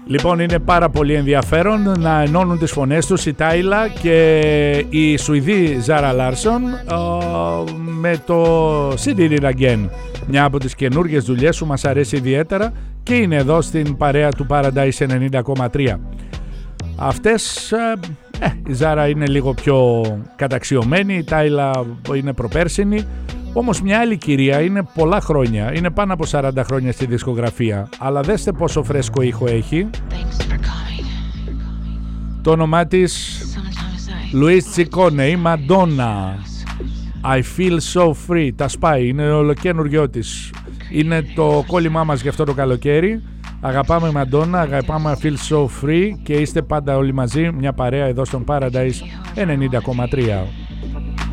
Λοιπόν, είναι πάρα πολύ ενδιαφέρον να ενώνουν τις φωνές τους η Τάιλα και η Σουηδή Ζάρα Λάρσον με το She Did It Again, μια από τις καινούργιες δουλειές που μας αρέσει ιδιαίτερα και είναι εδώ στην παρέα του Paradise 90,3. Αυτές, η Ζάρα είναι λίγο πιο καταξιωμένη, η Τάιλα είναι προπέρσινη, όμως μια άλλη κυρία είναι πολλά χρόνια, είναι πάνω από 40 χρόνια στη δισκογραφία, αλλά δέστε πόσο φρέσκο ήχο έχει. Το όνομά της Λουίς Τσικόνε, η Μαντόνα. I feel so free, τα σπάει, είναι ολοκένουργιό της. Είναι το κόλλημά μας για αυτό το καλοκαίρι. Αγαπάμε Μαντόνα, αγαπάμε I feel so free και είστε πάντα όλοι μαζί, μια παρέα εδώ στον Paradise 90,3.